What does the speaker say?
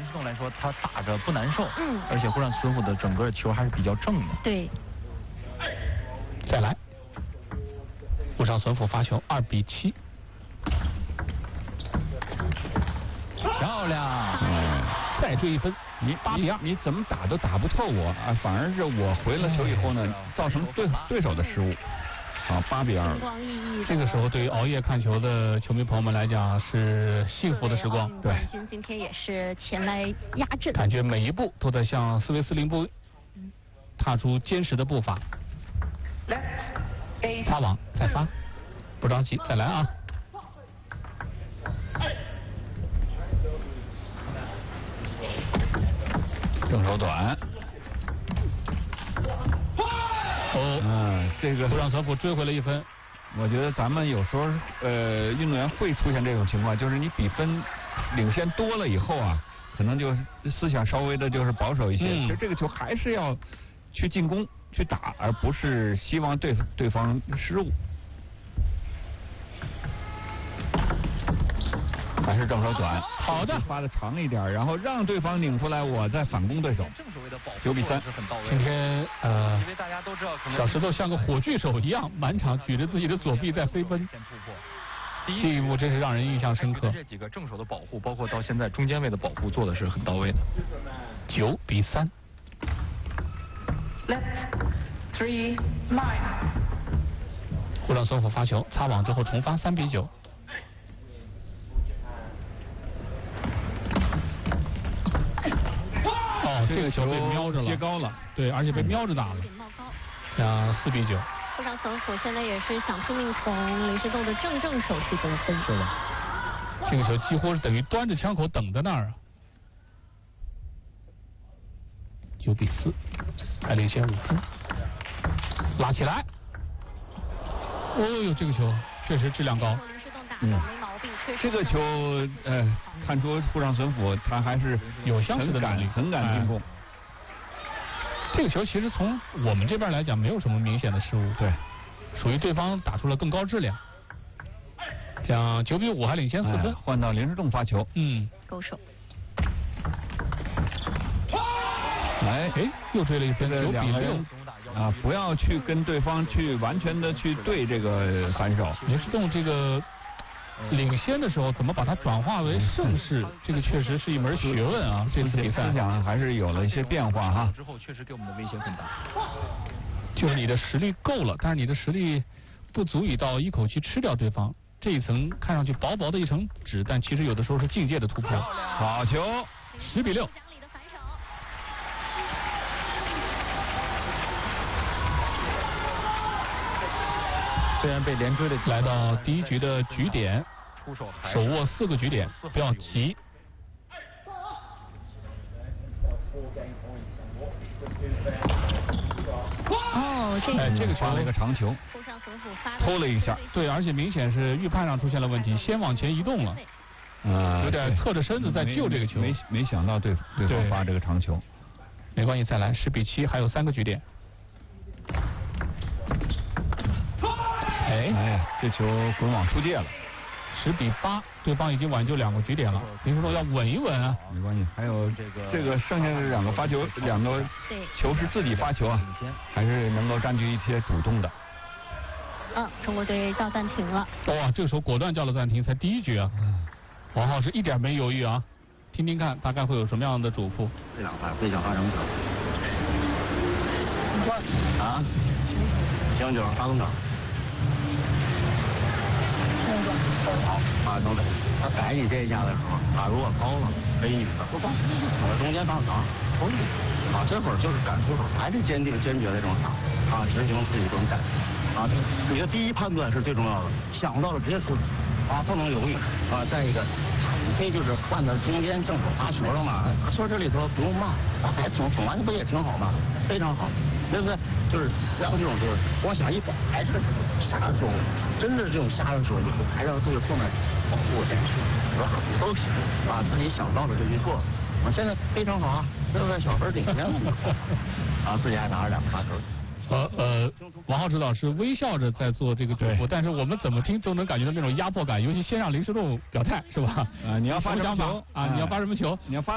石栋来说，他打着不难受，而且沪上存虎的整个球还是比较正的。 对。 再来，沪上存虎发球2比7。 漂亮！ 再追1分， 你8比2，你怎么打都打不透我啊！反而是我回了球以后呢，造成对手的失误。好，8比2。 这个时候对于熬夜看球的球迷朋友们来讲是幸福的时光。 对，今天也是前来压阵， 感觉每一步都在向斯维斯林波踏出坚实的步伐。发网再发，不着急，再来啊！ 正手短。这个沪上存虎追回了1分。 我觉得咱们有时候运动员会出现这种情况，就是你比分领先多了以后啊，可能就思想稍微的就是保守一些。其实这个球还是要去进攻去打，而不是希望对方失误。还是正手短， 好的， 发的长一点，然后让对方拧出来，我再反攻对手。9比3。 今天因为大家都知道， 小石头像个火炬手一样，满场举着自己的左臂在飞奔。这一幕真是让人印象深刻。 这几个正手的保护，包括到现在中间位的保护做的是很到位的。 9比3。沪上存虎发球，擦网之后重发3比9。这个球被瞄着了， 接高了， 对，而且被瞄着打了，像4比9。 沪上存虎现在也是想拼命从林石栋的正手去得分。 是的，这个球几乎是等于端着枪口等在那儿啊。9比4，还领先5分，拉起来。哦呦，这个球确实质量高。 这个球看出沪上存虎他还是有相似的能力， 很敢进攻。 这个球其实从我们这边来讲没有什么明显的失误， 对， 属于对方打出了更高质量。像9比5还领先4分， 换到林石栋发球， 勾手。 又追了1分，9比6。 啊，不要去跟对方去完全的去对这个反手。 林石栋这个领先的时候怎么把它转化为胜势，这个确实是一门学问啊。这次比赛思想还是有了一些变化哈。 之后确实给我们的威胁很大。 就是你的实力够了，但是你的实力不足以到一口气吃掉对方。这一层看上去薄薄的一层纸，但其实有的时候是境界的突破。 好球 ，10比6。 虽然被连追的， 来到第一局的局点，手握4个局点，不要急。这个球发了一个长球，偷了一下， 对，而且明显是预判上出现了问题，先往前移动了，有点侧着身子在救这个球， 没想到对方发这个长球， 没关系，再来10比7，还有3个局点。 这球滚网出界了 ，10比8，对方已经挽救2个局点了。林石栋要稳一稳啊。 没关系，还有这个剩下的2个发球，2个球是自己发球啊，还是能够占据一些主动的。 中国队叫暂停了。 哇，这个时候果断叫了暂停，才第一局啊。王浩是一点没犹豫啊，听听看大概会有什么样的嘱咐。 这2盘最想发什么球？啊？将就发动场。等等，他改你这一下的时候，他如果高了背你的，不高，中间放长，可以。这会儿就是敢出手，还是坚决的这种打执行自己这种感觉你的第一判断是最重要的，想到了直接出手不能犹豫再一个，你可以就是换到中间正手发球了嘛，说这里头不用骂，还挺完不也挺好吗？非常好，对不对？就是然后这种就是光想一摆，还是下的时候，真的这种下的时候，还是要对后面保护点是吧？都行自己想到了就去做。现在非常好啊，对不对？小分领先自己还拿着2个发球。 王浩指导是微笑着在做这个嘱咐，但是我们怎么听都能感觉到那种压迫感，尤其先让林石栋表态是吧？ 你要发什么球你要发什么球？ 你要发。